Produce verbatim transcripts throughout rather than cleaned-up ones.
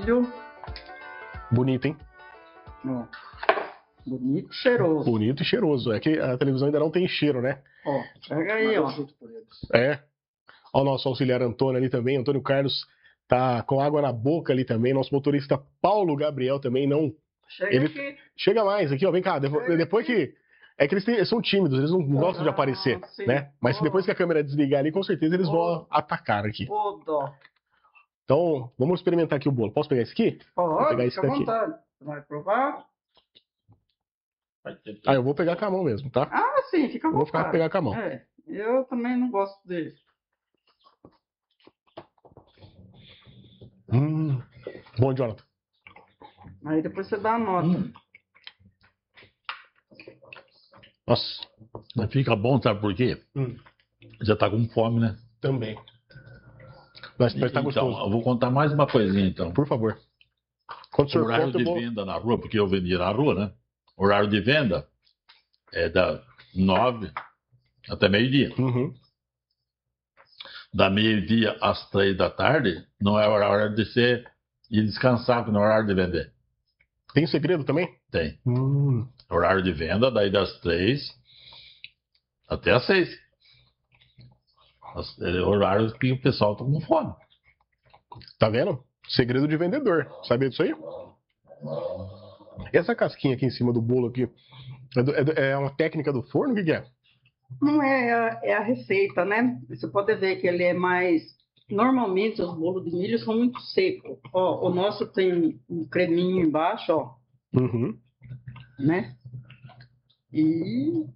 milho. Bonito, hein? Ó, bonito e cheiroso. Bonito e cheiroso. É que a televisão ainda não tem cheiro, né? Ó, pega aí, ó. É. Ó, o nosso auxiliar Antônio ali também. Antônio Carlos tá com água na boca ali também. Nosso motorista Paulo Gabriel também não... Chega Ele aqui. chega mais aqui, ó. Vem cá. Devo- Chega Depois aqui. que... É que eles, têm- eles são tímidos, eles não gostam de Ah, aparecer, sim. né? Mas Ó. depois que a câmera desligar ali, com certeza eles vão Ó. atacar aqui. Ô, dó. Então, vamos experimentar aqui o bolo. Posso pegar esse aqui? Vou pegar Pode, esse fica à daqui. vontade. Vai provar? Ah, eu vou pegar com a mão mesmo, tá? Ah, sim, fica à Eu vou vontade. ficar pegar com a mão. É, eu também não gosto dele. Hum, bom, Jonathan. Aí depois você dá a nota. Hum. Nossa, Mas fica bom, sabe por quê? Hum. Já tá com fome, né? também. Mas, mas tá Então, gostoso. eu vou contar mais uma coisinha, então. Por favor. Quando o O senhor horário conta, eu de vou... venda na rua, porque eu vendia na rua, né? O horário de venda é da nove até meio-dia. Uhum. Da meio-dia às três da tarde, não é horário de você ir descansar, que não é horário de vender. Tem segredo também? Tem. Hum. Horário de venda, daí das três até às seis. As- É horário que o pessoal tá com fome. Tá vendo? Segredo de vendedor. Sabia disso aí? Essa casquinha aqui em cima do bolo aqui é, do- é do- é uma técnica do forno? O que, que é? Não é a, é a receita, né? Você pode ver que ele é mais. Normalmente os bolos de milho são muito secos. Ó, o nosso tem um creminho embaixo, ó, Uhum. né? E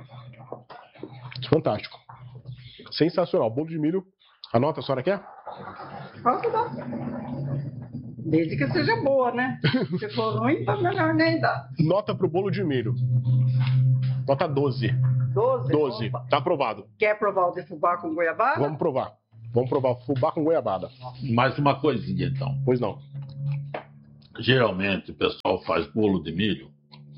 Fantástico. Sensacional. Bolo de milho. Anota, a senhora quer? pode dar. Desde que seja boa, né? Se for ruim, tá melhor nem dar. Nota pro bolo de milho. Nota doze. doze? doze. Opa. Tá aprovado. Quer provar o de fubá com goiabada? Vamos provar. Vamos provar fubá com goiabada. Mais uma coisinha, então. Pois não. Geralmente o pessoal faz bolo de milho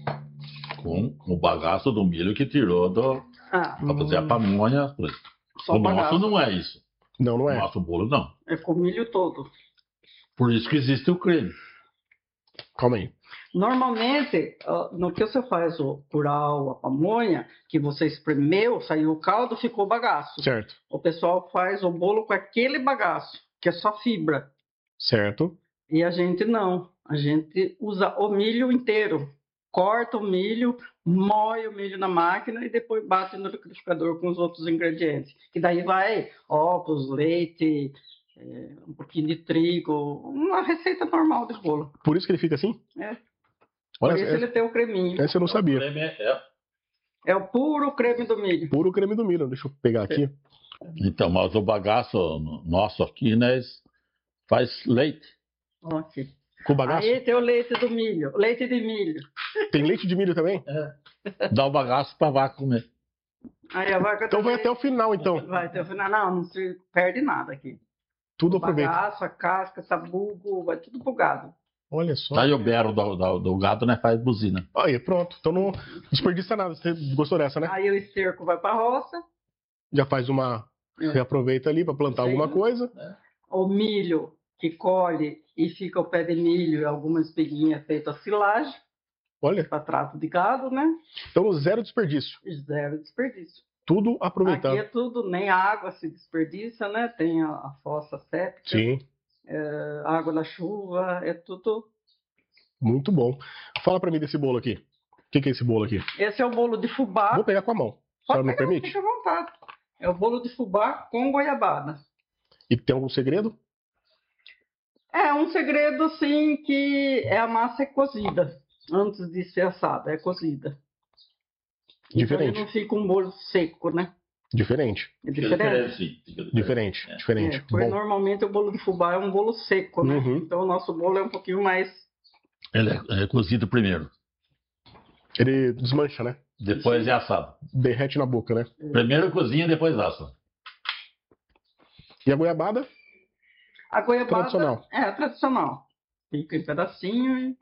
com o bagaço do milho que tirou do, Ah, pra fazer a pamonha. as coisas. só O o nosso bagaço. não é isso. Não, não O é. nosso bolo não. É com o milho todo. Por isso que existe o creme. Calma aí. Normalmente, ah, no que você faz o curau, a pamonha, que você espremeu, saiu o caldo, ficou o bagaço. Certo. O pessoal faz o bolo com aquele bagaço, que é só fibra. Certo. E a gente não. A gente usa o milho inteiro. Corta o milho, moe o milho na máquina e depois bate no liquidificador com os outros ingredientes. Que daí vai ovos, leite, eh, um pouquinho de trigo, uma receita normal de bolo. Por isso que ele fica assim? É. Olha, Por isso essa, ele tem o creminho. essa eu não O sabia. creme é- é- É o puro creme do milho. Puro creme do milho. Deixa eu pegar aqui. Então, mas o bagaço nosso aqui, né, faz leite. Ó, aqui. Com bagaço? Aí tem o leite do milho, leite de milho. Tem leite de milho também? Dá o bagaço pra vaca comer. Aí a vaca Então vai também- até o final, então. Vai até o final. Não, não se perde nada aqui. Tudo O aproveita. bagaço, a casca, sabugo, vai tudo pro gado. Olha só. Daí o berro do, do, do gado, né, faz buzina. Aí, pronto. Então não desperdiça nada. Você gostou dessa, né? Aí o esterco vai pra roça, Já faz uma... É. Reaproveita ali pra plantar Sim. alguma coisa. o milho que colhe e fica o pé de milho e alguma espiguinha feita a silagem Olha. para trato de gado, né? Então zero desperdício. Zero desperdício. Tudo aproveitado. Aqui é tudo, nem a água se desperdiça, né? Tem a, a fossa séptica, Sim. é, água da chuva, é tudo. Muito bom. Fala pra mim desse bolo aqui. O que, que é esse bolo aqui? Esse é o bolo de fubá. Vou pegar com a mão. A Pode senhora me pegar, permite? fica à vontade. É o bolo de fubá com goiabada. E tem algum segredo? É um segredo, assim, que é a massa é cozida. Antes de ser assada, é cozida. Então Diferente. ele não fica um bolo seco, né? Diferente. É diferente. sim. Fica Diferente. É. Diferente. É, porque Bom. normalmente o bolo de fubá é um bolo seco, né? Uhum. Então o nosso bolo é um pouquinho mais... Ele é, é cozido primeiro, Ele desmancha, né? depois é assado. Derrete na boca, né? Primeiro cozinha, depois assa. E a goiabada? A goiabada Tradicional. é tradicional. Fica em pedacinho e...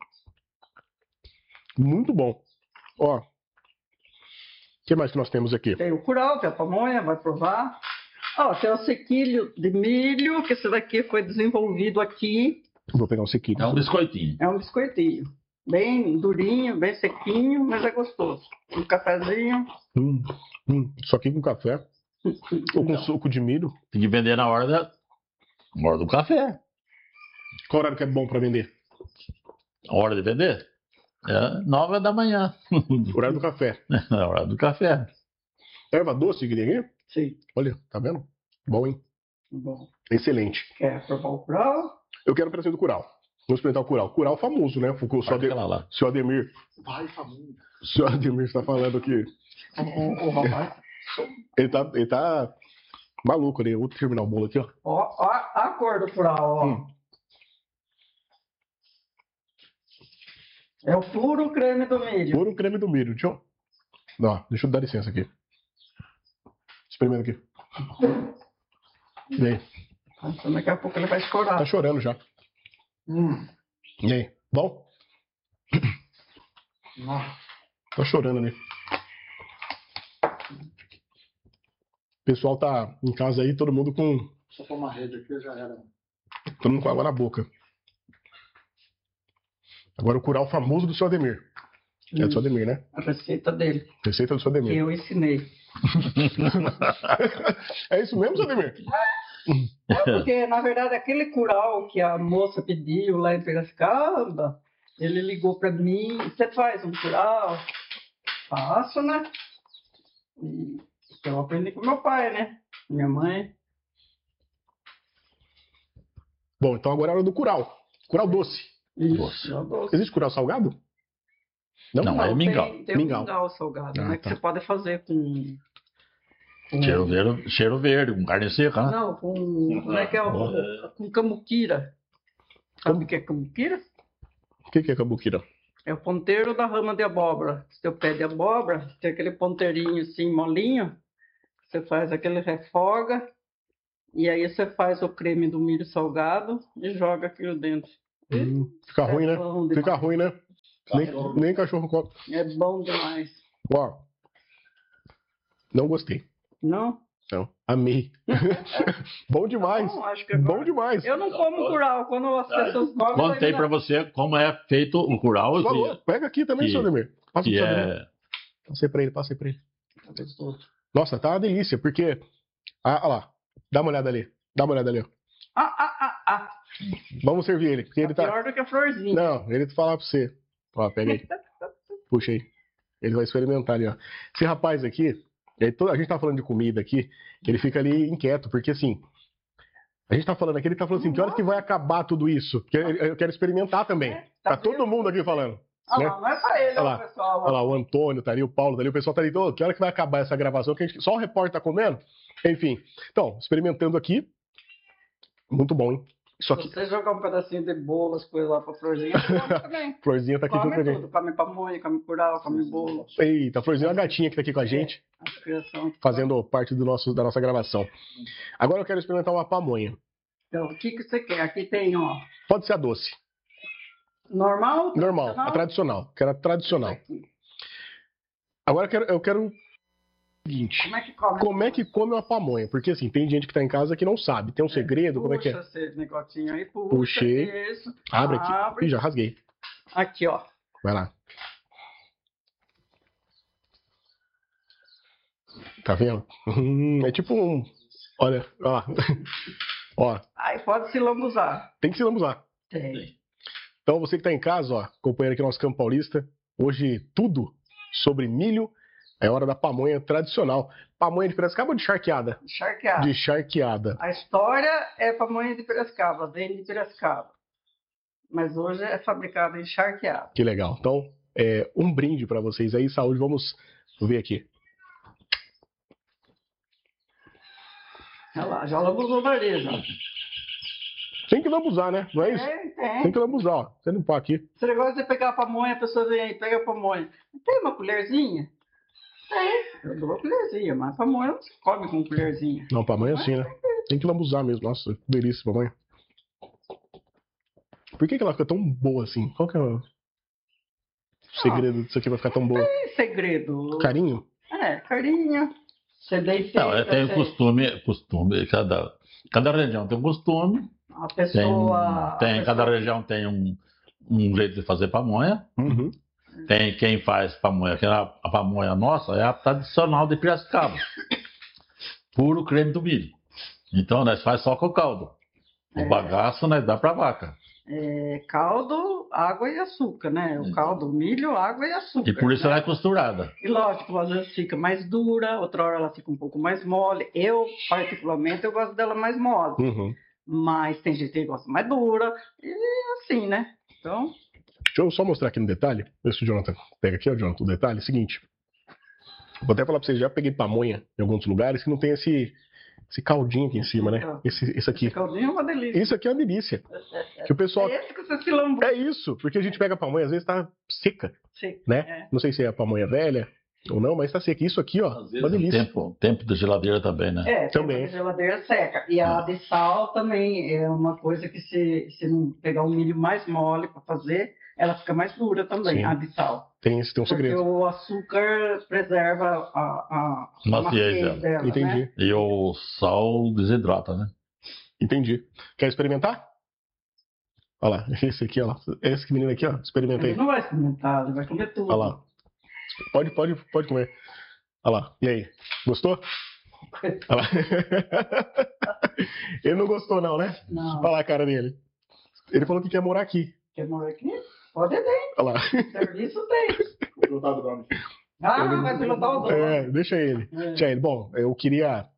Muito bom. Ó. O que mais que nós temos aqui? Tem o curau, que é a pamonha, vai provar. Ó, tem o sequilho de milho, que esse daqui foi desenvolvido aqui Vou pegar um sequinho. É um biscoitinho. É um biscoitinho. Bem durinho, bem sequinho, mas é gostoso. Um cafezinho. Hum, hum. Isso aqui com café. Ou com Então, suco de milho. Tem que vender na hora, da... na hora do café. Qual horário que é bom pra vender? A hora de vender? É nove da manhã. Horário do café. Na hora do café. Erva doce que tem aqui? sim, Olha, tá vendo? Bom, hein? bom. Excelente. Quer provar o curau? Eu quero oferecer do curau. Vamos experimentar o curau. Curau famoso, né? O seu Pode Ade- falar lá. seu Ademir. Vai, família. O seu Ademir está falando que O, o, o rapaz. ele tá, ele tá maluco ali. Eu vou terminar o bolo aqui, ó. Ó, ó a cor do curau, ó. Hum. É o puro creme do milho. Puro creme do milho. Deixa eu... Não, deixa eu dar licença aqui. Experimenta aqui. E aí? Nossa, daqui a pouco ele vai estourar. Tá chorando já. Hum. E aí? Bom? Nossa. Tá chorando ali. O pessoal tá em casa aí, todo mundo com. Só pôr uma rede aqui já era. Todo mundo com água na boca. Agora o curau famoso do seu Ademir. É do seu Ademir, né? A receita dele, Receita do seu que Ademir. eu ensinei. É isso mesmo, seu Ademir? É porque, na verdade, aquele curau que a moça pediu lá em Piracicaba, ele ligou para mim, você faz um curau? Faço, né? E eu aprendi com meu pai, né? Minha mãe. Bom, então agora é a hora do curau. Curau doce. Isso, Doce. eu dou. Existe curau salgado? Não? Não, é Tem- mingau. Tem, Mingau. um mingau salgado, Ah, né? Que tá. você pode fazer com... com- Cheiro verde, cheiro verde, com carne seca, né? Não, com... Como é que é? o- Com camuquira. Sabe o que é camuquira? O que que é cambuquira? É o ponteiro da rama de abóbora. Seu pé de abóbora, tem aquele ponteirinho assim, molinho. Você faz aquele refoga. E aí você faz o creme do milho salgado e joga aquilo dentro. Hum, fica ruim, né? É bom Fica demais. ruim, né? Nem, nem cachorro come. É bom demais. Ó. Não gostei. Não? Não. Amei. Bom demais. Não, acho que Bom agora... demais. Eu não como curau. Quando as pessoas comem... Contei eu pra você como é feito o curau, Por favor, que, pega aqui também, que- seu Ademir. Passa que pro seu Ademir. é... Passei pra ele, passei pra ele. não. Nossa, tá uma delícia, porque. Ah, olha lá. Dá uma olhada ali. Dá uma olhada ali, ó. Ah, ah, ah, ah. Vamos servir ele, porque ele Tá tá. pior do que a florzinha. Não, ele vai falar pra você. Ó, pega aí. Puxa aí. Ele vai experimentar ali, ó. Esse rapaz aqui, ele to- a gente tá falando de comida aqui, ele fica ali inquieto, porque assim. A gente tá falando aqui, ele tá falando assim, que horas que vai acabar tudo isso? Porque eu eu quero experimentar também. É, Tá vendo? todo mundo aqui falando. Ah, né? não, não é pra ele, Olha é lá, o pessoal. Olha lá, o Antônio tá ali, o Paulo tá ali, o pessoal tá ali. Ô, que hora que vai acabar essa gravação? Que a gente- só o repórter tá comendo? Enfim. Então, experimentando aqui. Muito bom, hein? Isso Se aqui. você jogar um pedacinho de bolo, as coisas lá pra florzinha, come também. Florzinha tá aqui junto com a Come gente. tudo. Come pamonha, come curau, come bolo. Eita, a Florzinha é uma gatinha que tá aqui com a gente, A criação. fazendo parte do nosso, da nossa gravação. Agora eu quero experimentar uma pamonha. Então, o que, que você quer? Aqui tem, ó, Pode ser a doce. normal. Normal, a tradicional. tradicional. Quero a tradicional. Aqui. Agora eu quero, eu quero o seguinte. Como é que come? Como é que come uma pamonha? Porque assim, tem gente que tá em casa que não sabe. Tem um segredo? Como é que é? Puxa esse negocinho aí, puxa. Puxei. Isso. Abre aqui. Abre. Ih, já rasguei. Aqui, ó. Vai lá. Tá vendo? Hum, é tipo um. Olha, ó. Ó, Aí pode se lambuzar. tem que se lambuzar. Tem. Então você que tá em casa, ó, acompanhando aqui o nosso Campo Paulista, hoje tudo sobre milho, é hora da pamonha tradicional. Pamonha de Piracicaba ou de charqueada? Charqueado. De charqueada. A história é pamonha de Piracicaba, vem de Piracicaba. Mas hoje é fabricada em charqueado. Que legal. Então, é, um brinde pra vocês aí, saúde. Vamos ver aqui. Olha lá, já lambuzou o varejo. Tem que lambuzar, né? Não é isso? Tem, tem. Tem que lambuzar, ó. Você não pode aqui. Esse negócio de pegar a pamonha, a pessoa vem aí, pega a pamonha. Tem uma colherzinha? Tem. Eu dou uma colherzinha, mas a pamonha não se come com colherzinha. Não, pamonha é assim, né? Tem que lambuzar mesmo. Nossa, que delícia, pamonha. Por que, que ela fica tão boa assim? Qual que é o segredo disso aqui vai ficar tão boa? Tem segredo. Carinho? É, carinho. Você deita. Não, é, tem o costume, costume, cada, cada região tem um costume, A Tem, pessoa. tem, a cada pessoa- região tem um, um jeito de fazer pamonha. Uhum. Tem quem faz pamonha, que a, a pamonha nossa é a tradicional de Piracicaba. Puro creme do milho. Então nós faz só com o caldo. O É. bagaço nós dá pra vaca. É, caldo, água e açúcar, né? O caldo, milho, água e açúcar. E por isso né? ela é costurada. E lógico, às vezes fica mais dura, outra hora ela fica um pouco mais mole. Eu, particularmente, eu gosto dela mais mole. Uhum. Mas tem gente que gosta mais dura. E assim, né? Então, Deixa eu só mostrar aqui no detalhe. Vê se o Jonathan pega aqui, ó, Jonathan, o detalhe. Seguinte. Vou até falar pra vocês, já peguei pamonha em alguns lugares que não tem esse, esse caldinho aqui em cima, né? Esse, esse aqui. esse caldinho é uma delícia. Isso aqui é uma delícia. Que o pessoal... É esse que você se lembrou. É isso, porque a gente pega a pamonha, às vezes tá seca, Sim, né? é. Não sei se é a pamonha velha ou não, mas tá seca. Isso aqui, ó, Às vezes uma delícia. tempo, tempo de geladeira também, né? É, Também. também. A geladeira seca. E a de sal também é uma coisa que se, se não pegar um milho mais mole para fazer, ela fica mais dura também, Sim. a de sal. Tem, esse- tem um Porque segredo. o açúcar preserva a, a, a Maciez dela, Entendi, né? E o sal desidrata, né? entendi. Quer experimentar? Olha lá, esse aqui, ó. Esse menino aqui, ó. Experimenta aí. Ele não vai experimentar, ele vai comer tudo. Olha lá. Pode, pode, pode comer. Olha lá. E aí? Gostou? Olha lá. Ele não gostou, não, né? Não, Olha lá a cara dele. Ele falou que quer morar aqui. quer morar aqui? Pode ter, Olha lá. serviço tem. Pilotar o drone. Ah, vai pilotar o drone. É, deixa ele. É. Deixa ele. Bom, eu queria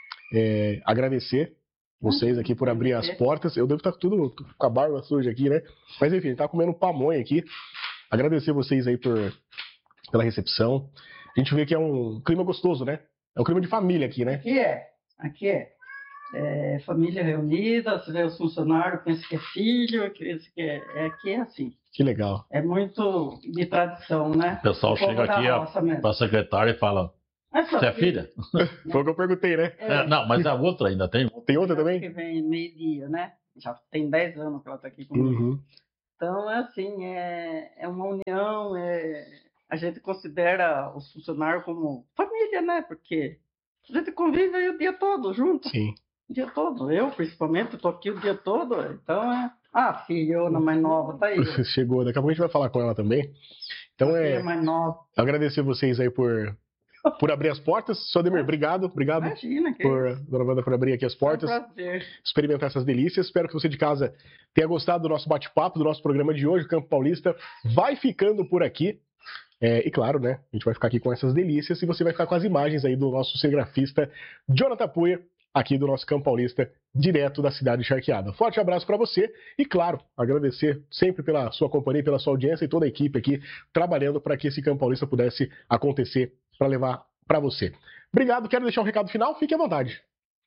é, agradecer vocês aqui por abrir as portas. Eu devo estar tudo com a barba suja aqui, né? Mas enfim, tá comendo pamonha aqui. Agradecer vocês aí por, pela recepção. A gente vê que é um clima gostoso, né? É um clima de família aqui, né? Aqui é, aqui é. É, família reunida, você vê os funcionários, pensa que é filho, pensa que é, é aqui é assim. Que legal. É muito de tradição, né? O pessoal O povo chega da aqui, ó, roça mesmo. pra secretária e fala: Mas Você é filha? Foi o que eu perguntei, né? É, É, não, mas a outra ainda tem. Tem outra que também? vem meio-dia, né? Já tem dez anos que ela está aqui comigo. Uhum. Então, é assim, é, é uma união, é, a gente considera os funcionários como família, né? Porque a gente convive aí o dia todo junto. Sim. O dia todo. Eu, principalmente, estou aqui o dia todo. Então, é... Ah, filhona mais nova, tá aí. Chegou. Daqui a pouco a gente vai falar com ela também. Então Filha é mais nova. agradecer vocês aí por, por abrir as portas. Só Demir, obrigado. Obrigado Imagina, que por, dona Wanda, por abrir aqui as portas. é um prazer. Experimentar essas delícias. Espero que você de casa tenha gostado do nosso bate-papo, do nosso programa de hoje. O Campo Paulista vai ficando por aqui. É, e claro, né? A gente vai ficar aqui com essas delícias e você vai ficar com as imagens aí do nosso cinegrafista Jonathan Puia, aqui do nosso Campo Paulista, direto da cidade de Charqueada. Forte abraço para você e, claro, agradecer sempre pela sua companhia, pela sua audiência e toda a equipe aqui trabalhando para que esse Campo Paulista pudesse acontecer para levar para você. Obrigado. Quero deixar um recado final? Fique à vontade.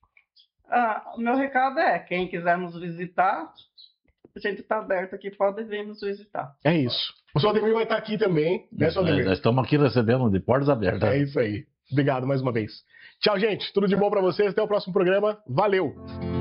Ah, o meu recado é, quem quiser nos visitar, a gente está aberto aqui, pode vir nos visitar. É isso. O seu Ademir vai estar aqui também, né, seu Nós, Ademir? nós estamos aqui recebendo de portas abertas. É isso aí. Obrigado mais uma vez. Tchau, gente. Tudo de bom para vocês. Até o próximo programa. Valeu!